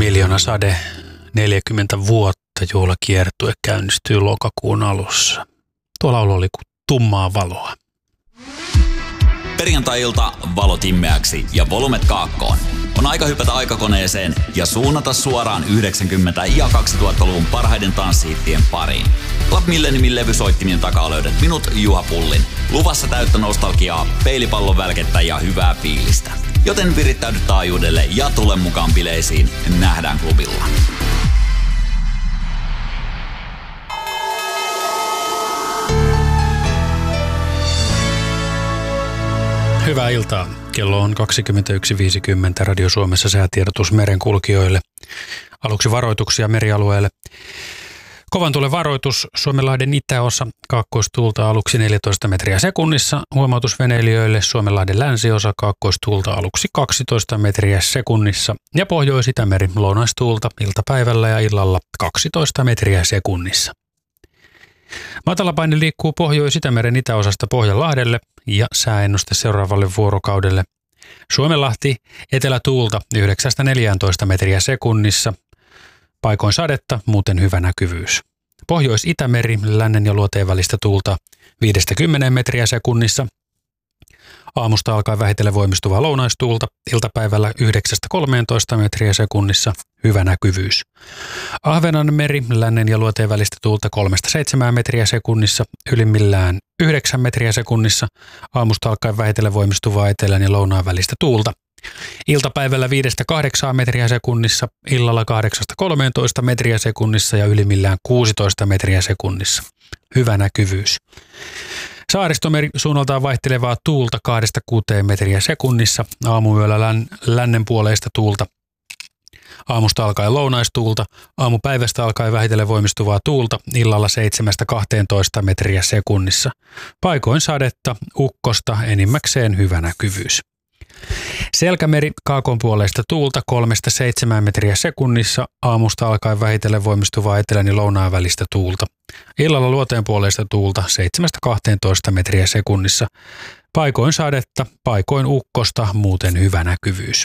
Miljoona sade 40 vuotta juhlakiertue käynnistyy lokakuun alussa. Tuo laulu oli kuin tummaa valoa. Perjantai-ilta valot immeäksi ja volumet kaakkoon. On aika hypätä aikakoneeseen ja suunnata suoraan 90- ja 2000-luvun parhaiden tanssihittien pariin. Club Milleniumin levysoittimien takaa löydät minut, Juha Pullin. Luvassa täyttä nostalgiaa, peilipallon välkettä ja hyvää fiilistä. Joten virittäydy taajuudelle ja tule mukaan bileisiin. Nähdään klubilla. Hyvää iltaa. Kello on 21.50 Radio Suomessa säätiedotus merenkulkijoille. Aluksi varoituksia merialueelle. Kovan tuulen varoitus Suomenlahden itäosa, kaakkoistuulta aluksi 14 metriä sekunnissa. Huomautus veneilijöille Suomenlahden länsiosa, kaakkoistuulta aluksi 12 metriä sekunnissa. Ja Pohjois-Itämeri lounaistuulta iltapäivällä ja illalla 12 metriä sekunnissa. Matalapaine liikkuu Pohjois-Itämeren itäosasta Pohjanlahdelle ja sääennuste seuraavalle vuorokaudelle. Suomenlahti etelätuulta 9-14 metriä sekunnissa. Paikoin sadetta, muuten hyvä näkyvyys. Pohjois-Itämeri lännen ja luoteen välistä tuulta 5-10 metriä sekunnissa. Aamusta alkaen vähitellen voimistuvaa lounaistuulta, iltapäivällä 9-13 metriä sekunnissa, hyvä näkyvyys. Ahvenanmeri lännen ja luoteen välistä tuulta 3-7 metriä sekunnissa, ylimmillään 9 metriä sekunnissa. Aamusta alkaen vähitellen voimistuvaa etelän ja lounaan välistä tuulta. Iltapäivällä 5-8 metriä sekunnissa, illalla 8-13 metriä sekunnissa ja ylimmillään 16 metriä sekunnissa. Hyvä näkyvyys. Saaristomeri suunnaltaan vaihtelevaa tuulta 2-6 metriä sekunnissa, aamuyöllä lännen puoleista tuulta. Aamusta alkaen lounaistuulta, aamupäivästä alkaen vähitellen voimistuvaa tuulta, illalla 7-12 metriä sekunnissa. Paikoin sadetta, ukkosta, enimmäkseen hyvä näkyvyys. Selkämeri kaakon puoleista tuulta 3-7 metriä sekunnissa, aamusta alkaen vähitellen voimistuvaa etelän ja lounaan välistä tuulta. Illalla luoteen puoleista tuulta 7-12 metriä sekunnissa. Paikoin sadetta, paikoin ukkosta, muuten hyvä näkyvyys.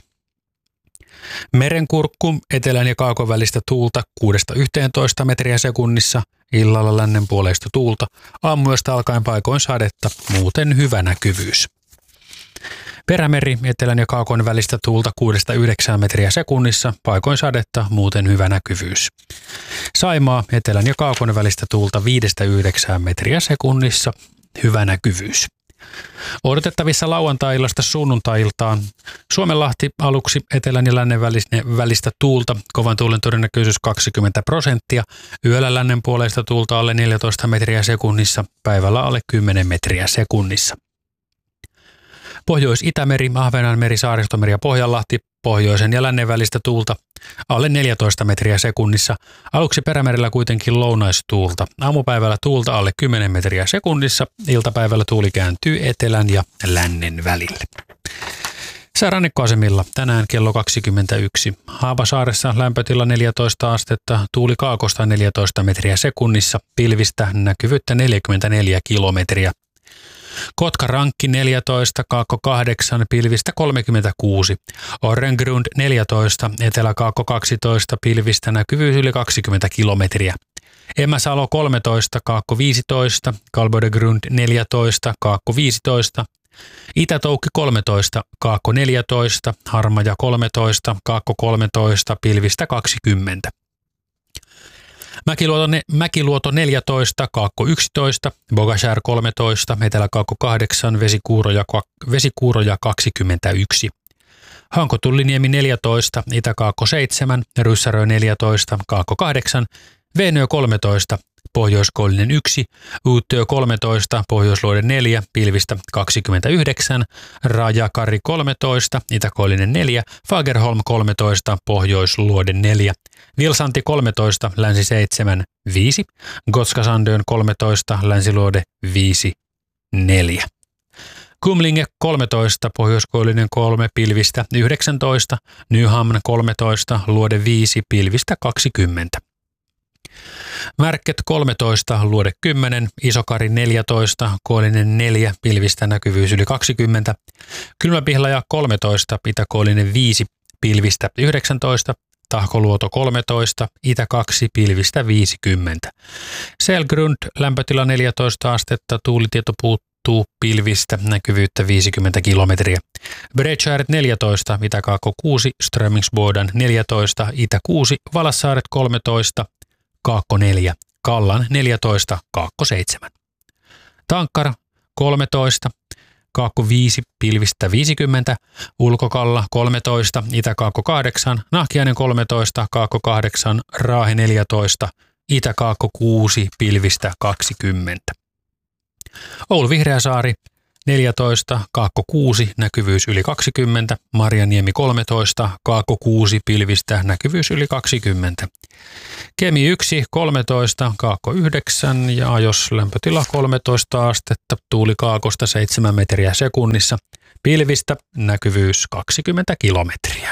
Merenkurkku etelän ja kaakon välistä tuulta 6-11 metriä sekunnissa, illalla lännen puoleista tuulta, aamuyöstä alkaen paikoin sadetta, muuten hyvä näkyvyys. Perämeri etelän ja kaakon välistä tuulta 6-9 metriä sekunnissa, paikoin sadetta, muuten hyvä näkyvyys. Saimaa etelän ja kaakon välistä tuulta 5-9 metriä sekunnissa, hyvä näkyvyys. Odotettavissa lauantai-illasta sunnuntai-iltaan Suomenlahti aluksi etelän ja lännen välistä tuulta, kovan tuulen todennäköisyys 20%, yöllä lännen puoleista tuulta alle 14 metriä sekunnissa, päivällä alle 10 metriä sekunnissa. Pohjois-Itämeri, Ahvenanmeri, Saaristomeri ja Pohjanlahti, pohjoisen ja lännen välistä tuulta alle 14 metriä sekunnissa. Aluksi perämerellä kuitenkin lounaistuulta. Aamupäivällä tuulta alle 10 metriä sekunnissa. Iltapäivällä tuuli kääntyy etelän ja lännen välille. Säärannikkoasemilla tänään kello 21. Haapasaaressa lämpötila 14 astetta, tuuli kaakosta 14 metriä sekunnissa, pilvistä näkyvyyttä 44 kilometriä. Kotka-Rankki 14, Kaakko 8, pilvistä 36. Orrengrund 14, Etelä-Kaakko 12, pilvistä näkyvyys yli 20 kilometriä. Emäsalo 13, Kaakko 15, Kalbodegrund 14, Kaakko 15. Itä-Toukki 13, Kaakko 14, Harmaja 13, Kaakko 13, pilvistä 20. Mäkiluoto 14, Kaakko 11, Bogashär 13, Etelä-Kaakko 8, Vesikuuroja 21. Hankotulliniemi 14, Itä-Kaakko 7, Ryssärö 14, Kaakko 8, Veenö 13, Pohjoiskoillinen 1, Uuttyö 13, Pohjoisluoden 4, pilvistä 29, Rajakari 13, Itäkoillinen 4, Fagerholm 13, Pohjoisluoden 4, Vilsanti 13, Länsi 7, 5, Gotskasandön 13, Länsiluode 5, 4. Kumlinge 13, Pohjoiskoillinen 3, pilvistä 19, Nyhamn 13, Luode 5, pilvistä 20. Märket 13, Luode 10, Isokari 14, Koillinen 4, pilvistä näkyvyys yli 20, Kylmäpihlaja 13, Itäkoillinen 5, pilvistä 19, Tahkoluoto 13, itä 2, pilvistä 50. Selgrund, lämpötila 14 astetta, tuulitieto puuttuu pilvistä, näkyvyyttä 50 kilometriä. Bredskäret 14, itä-kaakko 6, Strömingsboden 14, itä 6, Valassaaret 13, kaakko 4, Kallan 14, kaakko 7. Tankkar 13, kaakko 5, pilvistä 50, Ulkokalla 13, itä-kaakko 8, Nahkiainen 13, kaakko 8, Raahe 14, itä-kaakko 6, pilvistä 20. Oulu Vihreäsaari 14, kaakko 6, näkyvyys yli 20, Marjaniemi 13, kaakko 6, pilvistä, näkyvyys yli 20. Kemi 1, 13, kaakko 9 ja Ajos lämpötila 13 astetta, tuuli kaakosta 7 metriä sekunnissa, pilvistä, näkyvyys 20 kilometriä.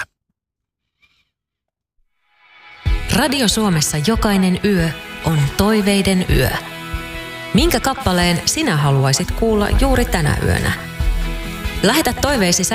Radio Suomessa jokainen yö on toiveiden yö. Minkä kappaleen sinä haluaisit kuulla juuri tänä yönä? Lähetä toiveisi